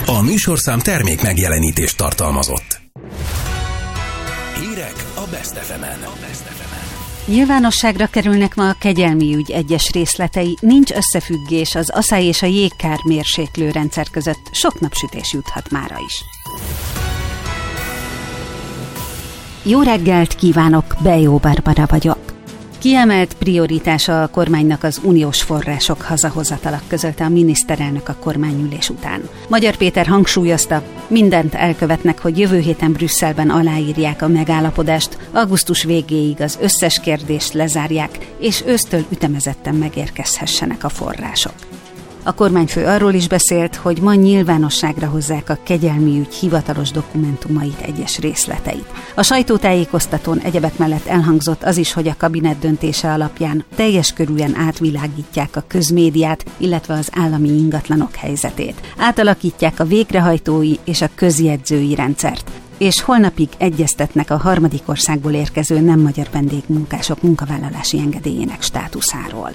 A műsorszám termék megjelenítést tartalmazott. Hírek a Best FM-en. Nyilvánosságra kerülnek ma a kegyelmi ügy egyes részletei, nincs összefüggés az aszály és a jégkár mérséklő rendszer között, sok napsütés juthat mára is. Jó reggelt kívánok, Bejó Barbara vagyok. Kiemelt prioritása a kormánynak az uniós források hazahozatala, közölte a miniszterelnök a kormányülés után. Magyar Péter hangsúlyozta, mindent elkövetnek, hogy jövő héten Brüsszelben aláírják a megállapodást, augusztus végéig az összes kérdést lezárják, és ősztől ütemezetten megérkezhessenek a források. A kormányfő arról is beszélt, hogy ma nyilvánosságra hozzák a kegyelmi ügy hivatalos dokumentumait, egyes részleteit. A sajtótájékoztatón egyebek mellett elhangzott az is, hogy a kabinet döntése alapján teljes körűen átvilágítják a közmédiát, illetve az állami ingatlanok helyzetét. Átalakítják a végrehajtói és a közjegyzői rendszert, és holnapig egyeztetnek a harmadik országból érkező nem magyar vendégmunkások munkavállalási engedélyének státuszáról.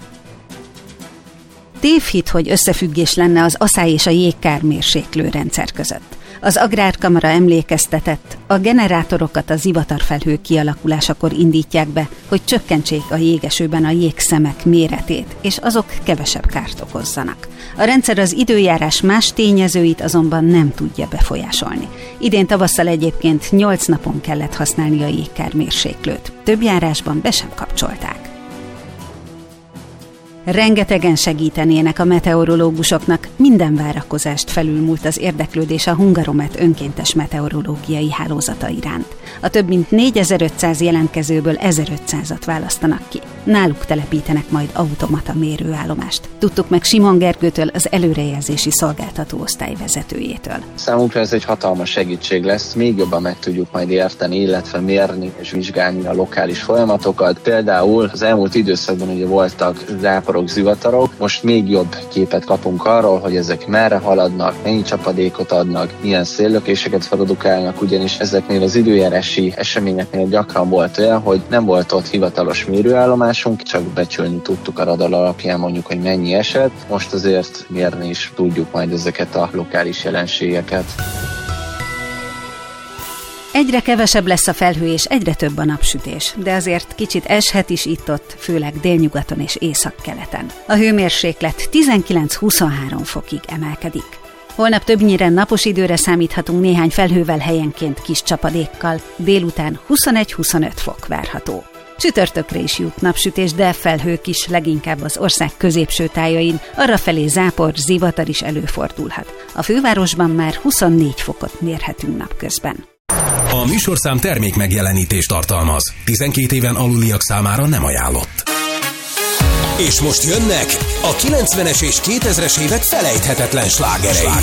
Tévhit, hogy összefüggés lenne az aszály és a jégkár mérséklő rendszer között. Az Agrárkamara emlékeztetett, a generátorokat a zivatarfelhő kialakulásakor indítják be, hogy csökkentsék a jégesőben a jégszemek méretét, és azok kevesebb kárt okozzanak. A rendszer az időjárás más tényezőit azonban nem tudja befolyásolni. Idén tavasszal egyébként 8 napon kellett használni a jégkár mérséklőt. Több járásban be sem kapcsolták. Rengetegen segítenének a meteorológusoknak, minden várakozást felülmúlt az érdeklődés a Hungaromet önkéntes meteorológiai hálózata iránt. A több mint 4500 jelentkezőből 1500-at választanak ki. Náluk telepítenek majd automata mérőállomást. Tudtuk meg Simon Gergőtől, az előrejelzési szolgáltató osztály vezetőjétől. Számunkra ez egy hatalmas segítség lesz, még jobban meg tudjuk majd érteni, illetve mérni és vizsgálni a lokális folyamatokat. Például az elmúlt időszakban ugye voltak záporok, zivatarok, most még jobb képet kapunk arról, hogy ezek merre haladnak, mennyi csapadékot adnak, milyen széllökéseket produkálnak, ugyanis ezeknél az időjárási eseményeknél gyakran volt olyan, hogy nem volt ott hivatalos mérőállomásunk, csak becsülni tudtuk a radar alapján mondjuk, hogy mennyi esett. Most azért mérni is tudjuk majd ezeket a lokális jelenségeket. Egyre kevesebb lesz a felhő és egyre több a napsütés, de azért kicsit eshet is itt-ott, főleg délnyugaton és északkeleten. A hőmérséklet 19-23 fokig emelkedik. Holnap többnyire napos időre számíthatunk, néhány felhővel, helyenként kis csapadékkal, délután 21-25 fok várható. Csütörtökre is jut napsütés, de felhők is, leginkább az ország középső tájain, arrafelé zápor, zivatar is előfordulhat. A fővárosban már 24 fokot mérhetünk napközben. A műsorszám termék megjelenítést tartalmaz. 12 éven aluliak számára nem ajánlott. És most jönnek a 90-es és 2000-es évek felejthetetlen slágerei.